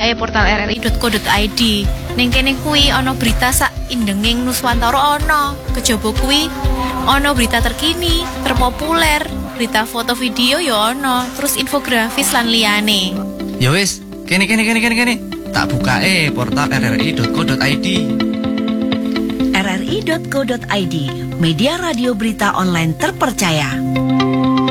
portal rri.co.id. Ning kene kuwi ana berita sak indenging Nuswantara ana. Kejaba kuwi ana berita terkini, terpopuler, berita foto video ya ana, terus infografis lan liyane. Ya wis, kene. Tak bukae portal rri.co.id. rri.co.id, media radio berita online terpercaya.